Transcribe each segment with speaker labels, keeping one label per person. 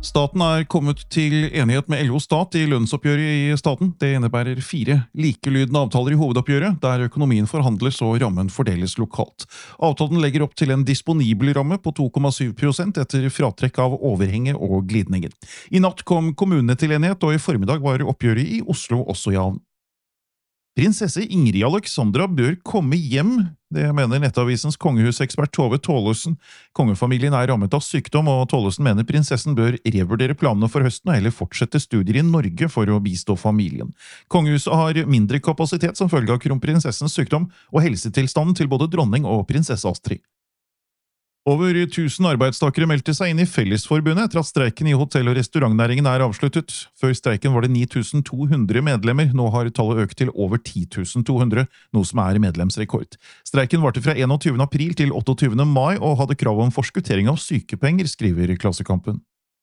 Speaker 1: Staten kommet til enighet med LO Stat i lønnsoppgjøret i staten. Det innebærer 4 likelydende avtaler i hovedoppgjøret, der økonomien forhandles og rammen fordeles lokalt. Avtalen legger opp til en disponibel ramme på 2,7% etter fratrekk av overhenge og glidninger. I natt kom kommunene til enighet, og i formiddag var oppgjøret i Oslo også i havn. Prinsesse Ingrid Alexandra bør komme hjem, det mener Nettavisens kongehusekspert Tove Tollefsen. Kongefamilien rammet av sykdom, og Tollefsen mener prinsessen bør revurdere planene for høsten og heller fortsette studier i Norge for å bistå familien. Kongehuset har mindre kapasitet som følge av kronprinsessens sykdom og helsetilstanden til både dronning og prinsesse Astrid. Over 1000 arbeidstakere meldte seg inn i Fellesforbundet etter at streiken i hotell- og restaurantnæringen avsluttet. Før streiken var det 9200 medlemmer, nå har tallet økt til over 10.200, noe som medlemsrekord. Streiken varte fra 21. april til 28. mai og hadde krav om forskuttering av sykepenger, skriver Klassekampen.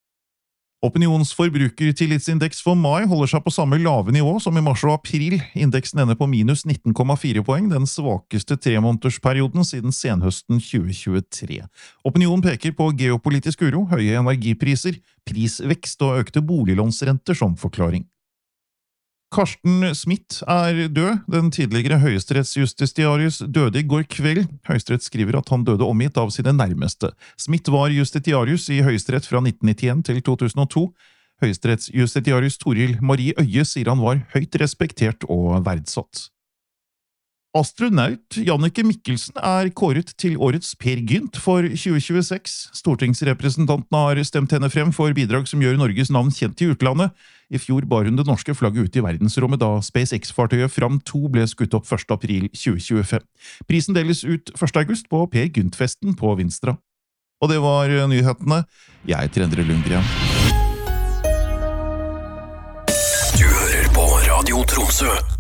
Speaker 1: Opinionsforbrukertillitsindeks for mai holder seg på samme lave nivå som i mars og april. Indeksen ender på minus 19,4 poeng, den svakeste 3-månedersperioden siden senhøsten 2023. Opinionen peker på geopolitisk uro, høye energipriser, prisvekst og økte boliglånsrenter som forklaring. Karsten Smith død. Den tidligere høyesterettsjustitiarius døde i går kveld. Høyesterett skriver at han døde omgitt av sine nærmeste. Smith var justitiarius i Høyesterett fra 1991 til 2002. Høyesterettsjustitiarius Toril Marie Øye sier han var høyt respektert og verdsatt. Astronaut Jannicke Mikkelsen kåret til årets Per Gynt for 2026. Stortingsrepresentantene har stemt henne frem for bidrag som gjør Norges navn kjent i utlandet. I fjor bar hun det norske flagget ut i verdensrommet da SpaceX-fartøyet Fram 2 ble skutt opp 1. april 2025. Prisen deles ut 1. august på Per Gynt-festen på Vinstra. Og det var nyhetene. Jeg heter Endre Lundgren.
Speaker 2: Du hører på Radio Tromsø.